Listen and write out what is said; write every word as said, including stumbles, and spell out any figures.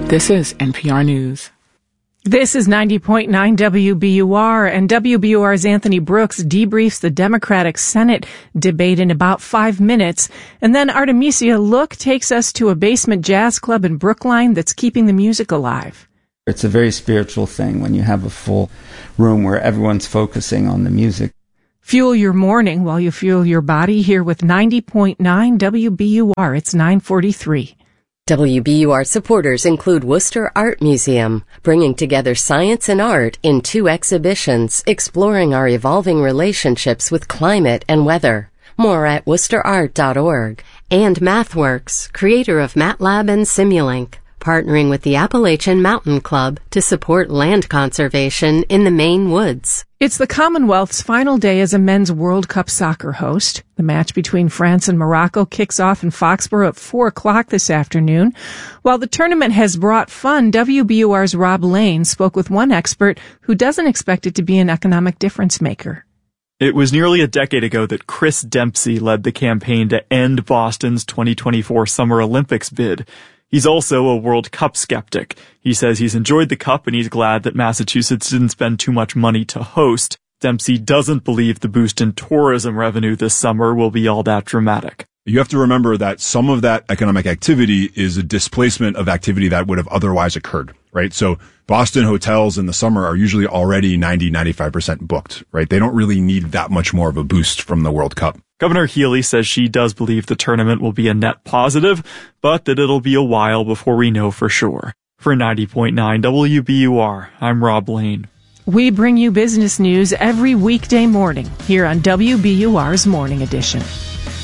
This is N P R News. This is ninety point nine W B U R, and W B U R's Anthony Brooks debriefs the Democratic Senate debate in about five minutes. And then Artemisia Look takes us to a basement jazz club in Brookline that's keeping the music alive. It's a very spiritual thing when you have a full room where everyone's focusing on the music. Fuel your morning while you fuel your body here with ninety point nine W B U R. It's nine forty-three. W B U R supporters include Worcester Art Museum, bringing together science and art in two exhibitions, exploring our evolving relationships with climate and weather. More at worcester art dot org. And MathWorks, creator of MATLAB and Simulink, partnering with the Appalachian Mountain Club to support land conservation in the Maine woods. It's the Commonwealth's final day as a men's World Cup soccer host. The match between France and Morocco kicks off in Foxborough at four o'clock this afternoon. While the tournament has brought fun, W B U R's Rob Lane spoke with one expert who doesn't expect it to be an economic difference maker. It was nearly a decade ago that Chris Dempsey led the campaign to end Boston's twenty twenty-four Summer Olympics bid. He's also a World Cup skeptic. He says he's enjoyed the Cup and he's glad that Massachusetts didn't spend too much money to host. Dempsey doesn't believe the boost in tourism revenue this summer will be all that dramatic. You have to remember that some of that economic activity is a displacement of activity that would have otherwise occurred, right? So Boston hotels in the summer are usually already ninety, ninety-five percent booked, right? They don't really need that much more of a boost from the World Cup. Governor Healy says she does believe the tournament will be a net positive, but that it'll be a while before we know for sure. For ninety point nine W B U R, I'm Rob Lane. We bring you business news every weekday morning here on W B U R's Morning Edition.